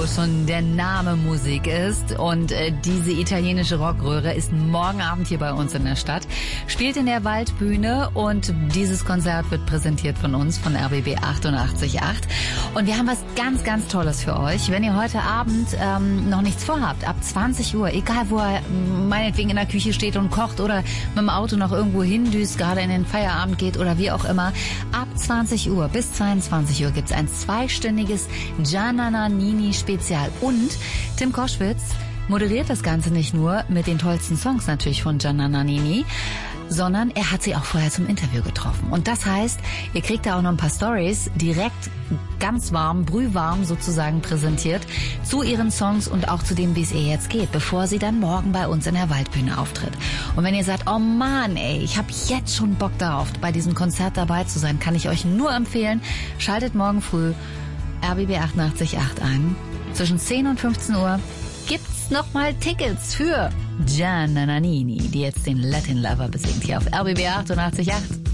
schon der Name Musik ist. Und diese italienische Rockröhre ist morgen Abend hier bei uns in der Stadt, spielt in der Waldbühne und dieses Konzert wird präsentiert von uns, von RBB 88.8. Und wir haben was ganz, ganz Tolles für euch. Wenn ihr heute Abend noch nichts vorhabt, ab 20 Uhr, egal wo er meinetwegen in der Küche steht und kocht oder mit dem Auto noch irgendwo hindüst, gerade in den Feierabend geht oder wie auch immer, ab 20 Uhr bis 22 Uhr gibt's ein zweistündiges Gianna Nannini Spezial. Und Tim Koschwitz moderiert das Ganze nicht nur mit den tollsten Songs natürlich von Gianna Nannini, sondern er hat sie auch vorher zum Interview getroffen. Und das heißt, ihr kriegt da auch noch ein paar Stories direkt ganz warm, brühwarm sozusagen präsentiert zu ihren Songs und auch zu dem, wie es ihr jetzt geht, bevor sie dann morgen bei uns in der Waldbühne auftritt. Und wenn ihr sagt, oh Mann, ey, ich habe jetzt schon Bock darauf, bei diesem Konzert dabei zu sein, kann ich euch nur empfehlen, schaltet morgen früh RBB 88.8 ein. Zwischen 10 und 15 Uhr gibt's nochmal Tickets für Gianna Nannini, die jetzt den Latin Lover besingt hier auf RBB 88.8.